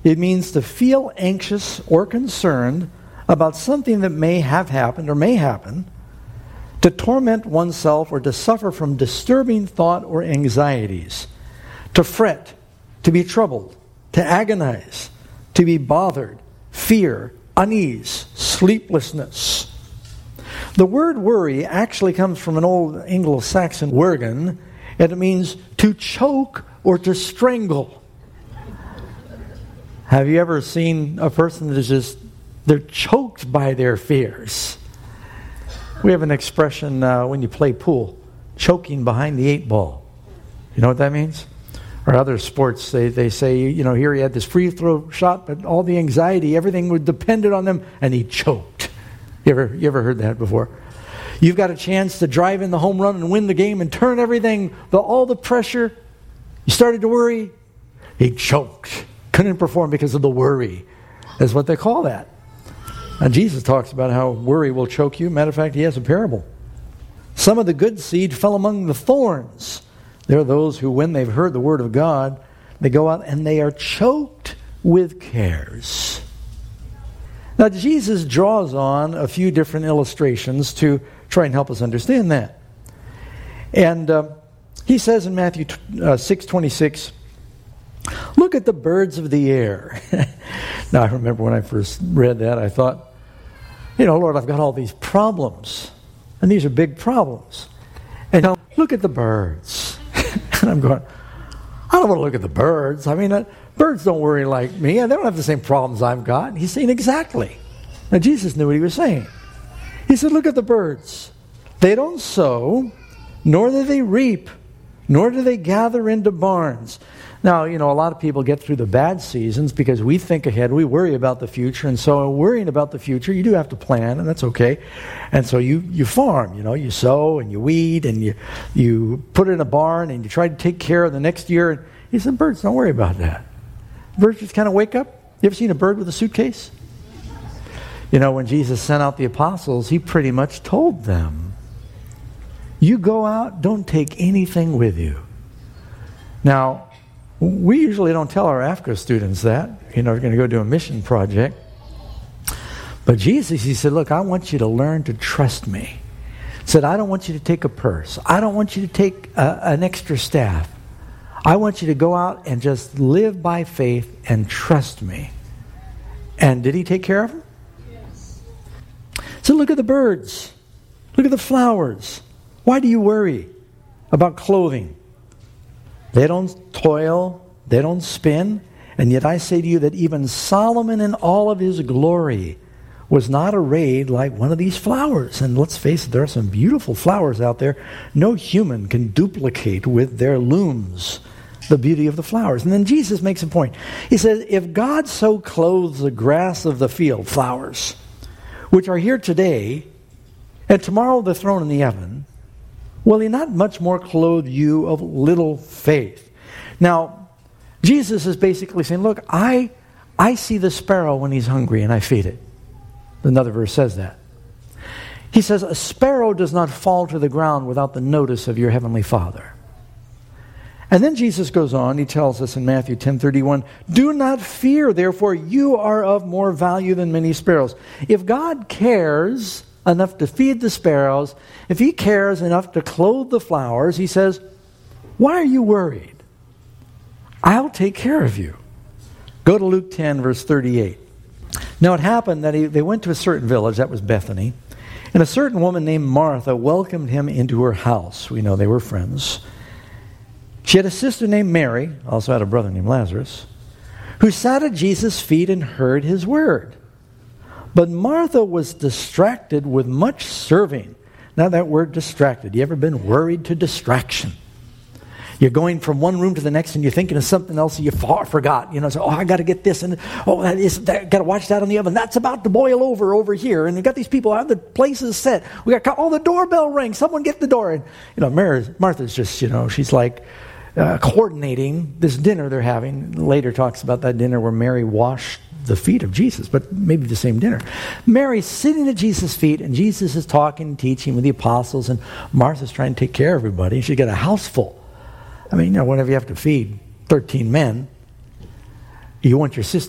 It means to feel anxious or concerned about something that may have happened or may happen, to torment oneself or to suffer from disturbing thought or anxieties, to fret, to be troubled, to agonize, to be bothered, fear, unease, sleeplessness. The word worry actually comes from an old Anglo-Saxon wergen, and it means to choke or to strangle. Have you ever seen a person that is just, they're choked by their fears? We have an expression when you play pool, choking behind the 8 ball. You know what that means? Or other sports, they say, you know, here he had this free throw shot, but all the anxiety, everything was dependent on them, and he choked. You ever heard that before? You've got a chance to drive in the home run and win the game and turn everything, all the pressure. You started to worry. He choked. Couldn't perform because of the worry. That's what they call that. And Jesus talks about how worry will choke you. Matter of fact, he has a parable. Some of the good seed fell among the thorns. There are those who, when they've heard the word of God, they go out and they are choked with cares. Now, Jesus draws on a few different illustrations to try and help us understand that. And he says in Matthew 6:26, look at the birds of the air. Now, I remember when I first read that, I thought, you know, Lord, I've got all these problems. And these are big problems. And now, look at the birds. And I'm going, I don't want to look at the birds. I mean, birds don't worry like me. They don't have the same problems I've got. He's saying exactly. Now, Jesus knew what he was saying. He said, look at the birds. They don't sow, nor do they reap, nor do they gather into barns. Now, you know, a lot of people get through the bad seasons because we think ahead, we worry about the future, and so worrying about the future, you do have to plan, and that's okay. And so you farm, you know, you sow and you weed and you put it in a barn and you try to take care of the next year. And he said, birds, don't worry about that. Birds just kind of wake up. You ever seen a bird with a suitcase? You know, when Jesus sent out the apostles, he pretty much told them, you go out, don't take anything with you. Now, we usually don't tell our AFCA students that. You know, we're going to go do a mission project. But Jesus, he said, look, I want you to learn to trust me. He said, I don't want you to take a purse. I don't want you to take an extra staff. I want you to go out and just live by faith and trust me. And did he take care of them? Yes. So look at the birds. Look at the flowers. Why do you worry about clothing? They don't toil, they don't spin, and yet I say to you that even Solomon in all of his glory was not arrayed like one of these flowers. And let's face it, there are some beautiful flowers out there. No human can duplicate with their looms the beauty of the flowers. And then Jesus makes a point. He says, if God so clothes the grass of the field, flowers, which are here today, and tomorrow they're thrown in the oven, will he not much more clothe you of little faith? Now, Jesus is basically saying, look, I see the sparrow when he's hungry and I feed it. Another verse says that. He says, a sparrow does not fall to the ground without the notice of your heavenly Father. And then Jesus goes on, he tells us in Matthew 10:31, do not fear, therefore you are of more value than many sparrows. If God cares enough to feed the sparrows, if he cares enough to clothe the flowers, he says, why are you worried? I'll take care of you. Go to Luke 10, verse 38. Now it happened that they went to a certain village, that was Bethany, and a certain woman named Martha welcomed him into her house. We know they were friends. She had a sister named Mary, also had a brother named Lazarus, who sat at Jesus' feet and heard his word. But Martha was distracted with much serving. Now that word distracted, you ever been worried to distraction? You're going from one room to the next and you're thinking of something else and you forgot. You know, so, I got to get this and got to watch that on the oven. That's about to boil over here. And you got these people out, the place is set. We got the doorbell rings. Someone get the door. And, you know, Martha's just, you know, she's like coordinating this dinner they're having. Later talks about that dinner where Mary washed the feet of Jesus, but maybe the same dinner. Mary's sitting at Jesus' feet, and Jesus is talking and teaching with the apostles, and Martha's trying to take care of everybody. She's got a house full. I mean, you know, whenever you have to feed 13 men, you want your sister